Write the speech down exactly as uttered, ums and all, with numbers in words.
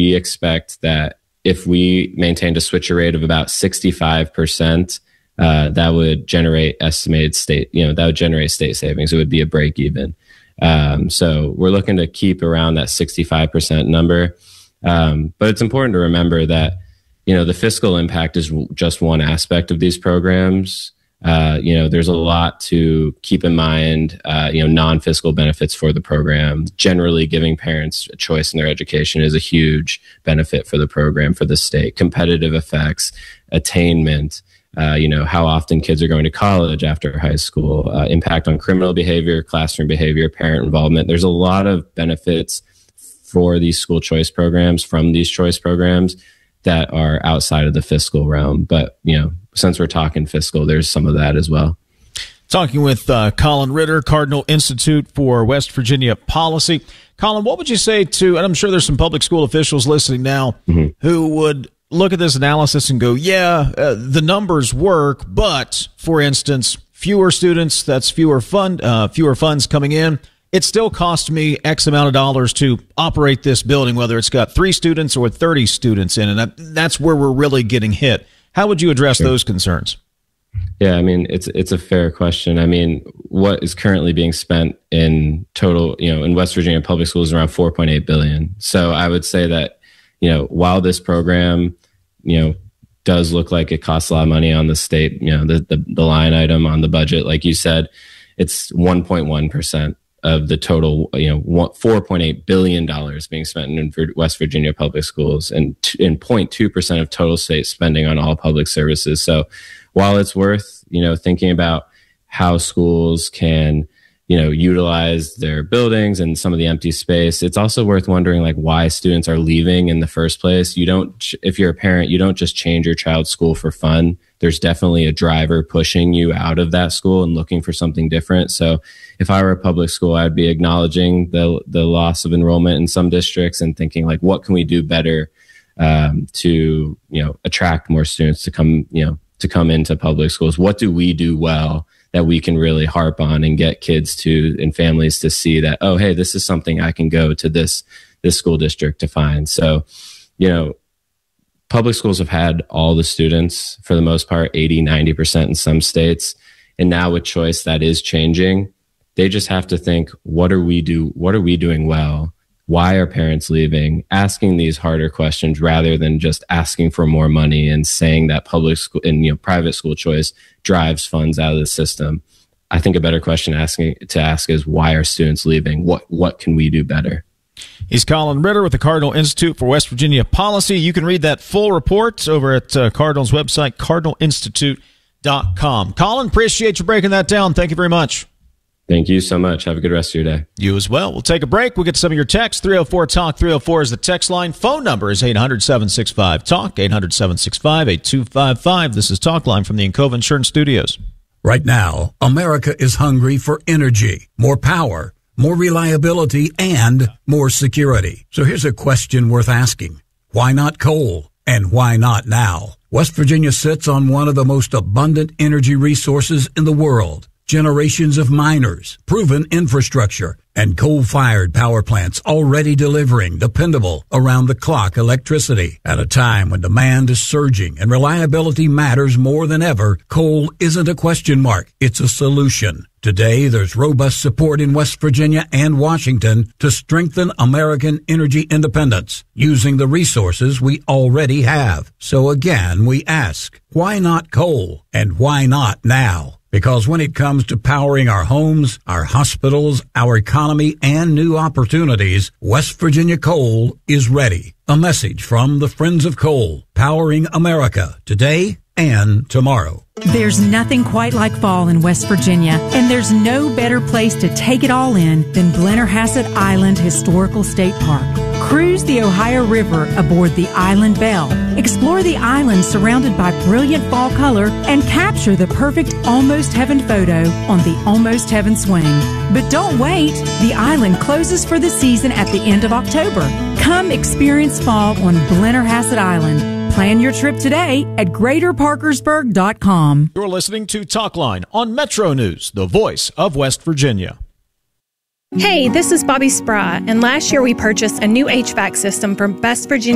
we expect that if we maintained a switcher rate of about sixty-five percent, uh, that would generate estimated state, you know, that would generate state savings. It would be a break even. Um, so we're looking to keep around that sixty-five percent number. Um, but it's important to remember that, you know, the fiscal impact is just one aspect of these programs. Uh, you know, there's a lot to keep in mind, uh, you know, non-fiscal benefits for the program. Generally, giving parents a choice in their education is a huge benefit for the program, for the state. Competitive effects, attainment, uh, you know, how often kids are going to college after high school, uh, impact on criminal behavior, classroom behavior, parent involvement. There's a lot of benefits for these school choice programs from these choice programs that are outside of the fiscal realm. But, you know, since we're talking fiscal, there's some of that as well. Talking with uh, Colin Ritter, Cardinal Institute for West Virginia Policy. Colin, what would you say to, and I'm sure there's some public school officials listening now mm-hmm. who would look at this analysis and go, yeah, uh, the numbers work, but, for instance, fewer students, that's fewer fund, uh, fewer funds coming in. It still cost me X amount of dollars to operate this building, whether it's got three students or thirty students in, and that, that's where we're really getting hit. How would you address sure. those concerns? Yeah, I mean, it's it's a fair question. I mean, what is currently being spent in total, you know, in West Virginia public schools is around four point eight billion dollars. So I would say that, you know, while this program, you know, does look like it costs a lot of money on the state, you know, the the, the line item on the budget, like you said, it's one point one percent of the total, you know, four point eight billion dollars being spent in West Virginia public schools, and in zero point two percent of total state spending on all public services. So while it's worth, you know, thinking about how schools can, you know, utilize their buildings and some of the empty space, it's also worth wondering, like, why students are leaving in the first place. You don't, if you're a parent, you don't just change your child's school for fun. There's definitely a driver pushing you out of that school and looking for something different. So if I were a public school, I'd be acknowledging the the loss of enrollment in some districts and thinking, like, what can we do better um, to, you know, attract more students to come, you know, to come into public schools? What do we do well that we can really harp on and get kids to and families to see that, oh, hey, this is something I can go to this this school district to find. So, you know, public schools have had all the students for the most part, eighty, ninety percent in some states. And now with choice, that is changing. They just have to think, what are we do? What are we doing well? Why are parents leaving? Asking these harder questions rather than just asking for more money and saying that public school and, you know, private school choice drives funds out of the system. I think a better question asking to ask is, why are students leaving? What what can we do better? He's Colin Ritter with the Cardinal Institute for West Virginia Policy. You can read that full report over at uh, Cardinal's website, cardinal institute dot com. Colin, appreciate you breaking that down. Thank you very much. Thank you so much. Have a good rest of your day. You as well. We'll take a break. We'll get some of your texts. three oh four talk. three oh four is the text line. Phone number is eight hundred, seven six five, talk, eight hundred, seven six five, eight two five five. This is Talk Line from the Encova Insurance Studios. Right now, America is hungry for energy, more power, more reliability, and more security. So here's a question worth asking. Why not coal? And why not now? West Virginia sits on one of the most abundant energy resources in the world. Generations of miners, proven infrastructure, and coal-fired power plants already delivering dependable, around-the-clock electricity. At a time when demand is surging and reliability matters more than ever, coal isn't a question mark, it's a solution. Today, there's robust support in West Virginia and Washington to strengthen American energy independence using the resources we already have. So again, we ask, why not coal? And why not now? Because when it comes to powering our homes, our hospitals, our economy, and new opportunities, West Virginia Coal is ready. A message from the Friends of Coal, powering America today and tomorrow. There's nothing quite like fall in West Virginia, and there's no better place to take it all in than Blennerhassett Island Historical State Park. Cruise the Ohio River aboard the Island Belle. Explore the island surrounded by brilliant fall color and capture the perfect Almost Heaven photo on the Almost Heaven swing. But don't wait. The island closes for the season at the end of October. Come experience fall on Blennerhassett Island. Plan your trip today at greater parkersburg dot com. You're listening to Talkline on Metro News, the voice of West Virginia. Hey, this is Bobby Spry, and last year we purchased a new H V A C system from West Virginia